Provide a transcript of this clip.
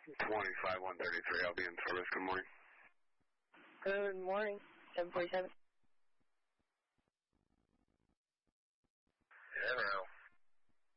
25133, I'll be in service. Good morning. Good morning. 747. Hello.